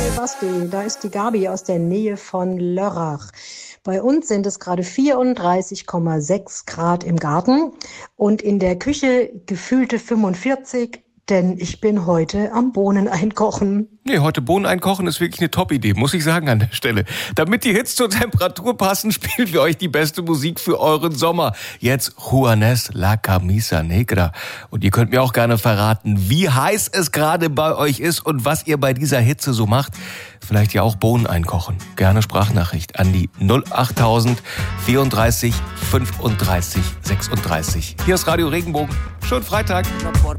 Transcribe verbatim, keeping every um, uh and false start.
Basti, da ist die Gabi aus der Nähe von Lörrach. Bei uns sind es gerade vierunddreißig Komma sechs Grad im Garten und in der Küche gefühlte fünfundvierzig, denn ich bin heute am Bohnen einkochen. Nee, heute Bohnen einkochen ist wirklich eine Top-Idee, muss ich sagen an der Stelle. Damit die Hits zur Temperatur passen, spielen wir euch die beste Musik für euren Sommer. Jetzt Juanes La Camisa Negra. Und ihr könnt mir auch gerne verraten, wie heiß es gerade bei euch ist und was ihr bei dieser Hitze so macht. Vielleicht ja auch Bohnen einkochen. Gerne Sprachnachricht an die null achttausend vierunddreißig fünfunddreißig sechsunddreißig. Hier ist Radio Regenbogen. Schönen Freitag.